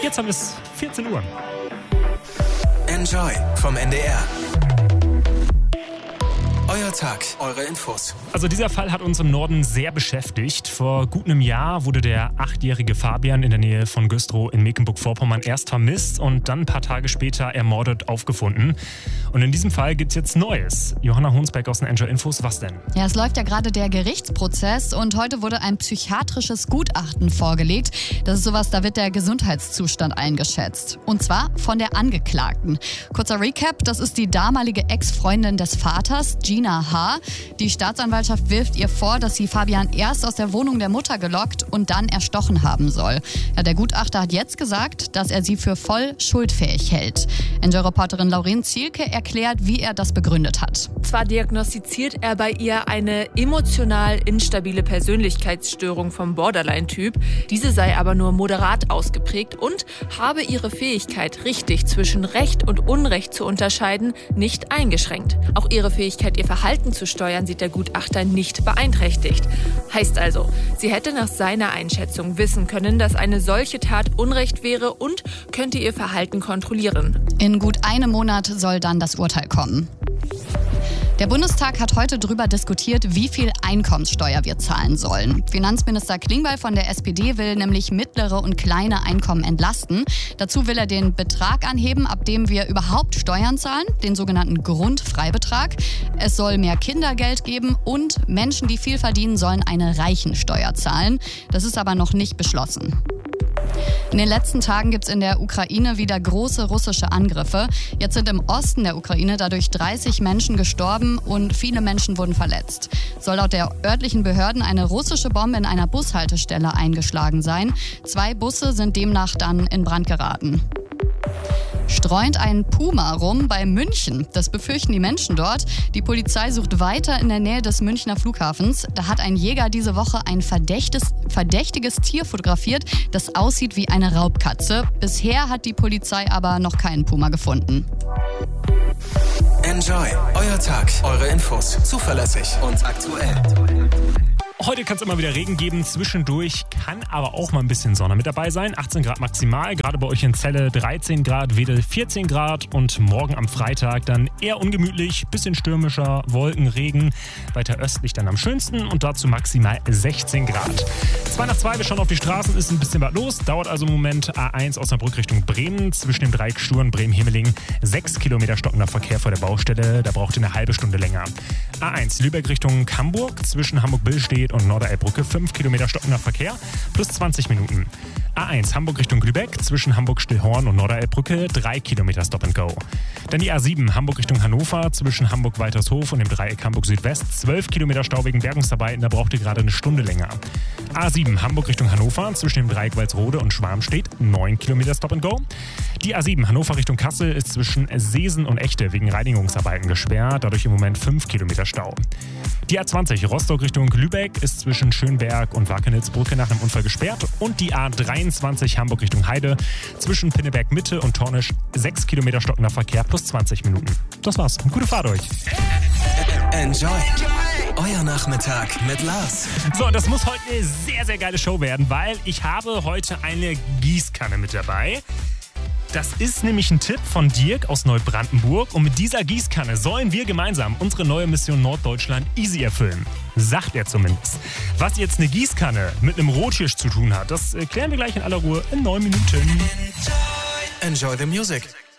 Jetzt haben wir es 14 Uhr. Enjoy vom NDR. Euer Tag, eure Infos. Also dieser Fall hat uns im Norden sehr beschäftigt. Vor gut einem Jahr wurde der 8-jährige Fabian in der Nähe von Güstrow in Mecklenburg-Vorpommern erst vermisst und dann ein paar Tage später ermordet aufgefunden. Und in diesem Fall gibt es jetzt Neues. Johanna Honsbeck aus den Enjoy Infos, was denn? Ja, es läuft ja gerade der Gerichtsprozess und heute wurde ein psychiatrisches Gutachten vorgelegt. Das ist sowas, da wird der Gesundheitszustand eingeschätzt. Und zwar von der Angeklagten. Kurzer Recap, das ist die damalige Ex-Freundin des Vaters, Gina H. Die Staatsanwaltschaft wirft ihr vor, dass sie Fabian erst aus der Wohnung der Mutter gelockt und dann erstochen haben soll. Ja, der Gutachter hat jetzt gesagt, dass er sie für voll schuldfähig hält. Enjoy-Reporterin Lauren Zielke erklärt, wie er das begründet hat. Zwar diagnostiziert er bei ihr eine emotional instabile Persönlichkeitsstörung vom Borderline-Typ. Diese sei aber nur moderat ausgeprägt und habe ihre Fähigkeit, richtig zwischen Recht und Unrecht zu unterscheiden, nicht eingeschränkt. Auch ihre Fähigkeit, ihr Verhalten zu steuern, sieht der Gutachter nicht beeinträchtigt. Heißt also, sie hätte nach seiner Einschätzung wissen können, dass eine solche Tat Unrecht wäre und könnte ihr Verhalten kontrollieren. In gut einem Monat soll dann das Urteil kommen. Der Bundestag hat heute darüber diskutiert, wie viel Einkommenssteuer wir zahlen sollen. Finanzminister Klingbeil von der SPD will nämlich mittlere und kleine Einkommen entlasten. Dazu will er den Betrag anheben, ab dem wir überhaupt Steuern zahlen, den sogenannten Grundfreibetrag. Es soll mehr Kindergeld geben und Menschen, die viel verdienen, sollen eine Reichensteuer zahlen. Das ist aber noch nicht beschlossen. In den letzten Tagen gibt es in der Ukraine wieder große russische Angriffe. Jetzt sind im Osten der Ukraine dadurch 30 Menschen gestorben und viele Menschen wurden verletzt. Soll laut der örtlichen Behörden eine russische Bombe in einer Bushaltestelle eingeschlagen sein. 2 Busse sind demnach dann in Brand geraten. Streunt ein Puma rum bei München. Das befürchten die Menschen dort. Die Polizei sucht weiter in der Nähe des Münchner Flughafens. Da hat ein Jäger diese Woche ein verdächtiges Tier fotografiert, das aussieht wie eine Raubkatze. Bisher hat die Polizei aber noch keinen Puma gefunden. Enjoy, euer Tag, eure Infos, zuverlässig und aktuell. Heute kann es immer wieder Regen geben, zwischendurch kann aber auch mal ein bisschen Sonne mit dabei sein. 18 Grad maximal, gerade bei euch in Celle 13 Grad, Wedel 14 Grad und morgen am Freitag dann eher ungemütlich, bisschen stürmischer, Wolken, Regen, weiter östlich dann am schönsten und dazu maximal 16 Grad. 2 nach 2, wir schauen auf die Straßen, ist ein bisschen was los, dauert also im Moment A1 Osnabrück Richtung Bremen, zwischen dem Dreieck Sturm, Bremen-Hemeling, 6 Kilometer stockender Verkehr vor der Baustelle, da braucht ihr eine halbe Stunde länger. A1 Lübeck Richtung Hamburg, zwischen Hamburg-Billstedt und Norderelbbrücke 5 Kilometer stockender Verkehr plus 20 Minuten. A1 Hamburg Richtung Lübeck zwischen Hamburg-Stillhorn und Norderelbbrücke 3 Kilometer Stop and Go. Dann die A7 Hamburg Richtung Hannover zwischen Hamburg-Weitershof und dem Dreieck Hamburg-Südwest 12 Kilometer Stau wegen Bergungsarbeiten, da braucht ihr gerade eine Stunde länger. A7 Hamburg Richtung Hannover zwischen dem Dreieck Walsrode und Schwarmstedt 9 Kilometer Stop and Go. Die A7 Hannover Richtung Kassel ist zwischen Seesen und Echte wegen Reinigungsarbeiten gesperrt, dadurch im Moment 5 Kilometer Stau. Die A20 Rostock Richtung Lübeck ist zwischen Schönberg und Wakenitzbrücke nach einem Unfall gesperrt und die A23 Hamburg Richtung Heide zwischen Pinneberg Mitte und Tornisch 6 Kilometer stockender Verkehr plus 20 Minuten. Das war's. Gute Fahrt euch. Enjoy, euer Nachmittag mit Lars. So, und das muss heute eine sehr, sehr geile Show werden, weil ich habe heute eine Gießkanne mit dabei. Das ist nämlich ein Tipp von Dirk aus Neubrandenburg und mit dieser Gießkanne sollen wir gemeinsam unsere neue Mission Norddeutschland easy erfüllen. Sagt er zumindest. Was jetzt eine Gießkanne mit einem Rothirsch zu tun hat, das klären wir gleich in aller Ruhe in 9 Minuten. Enjoy the music.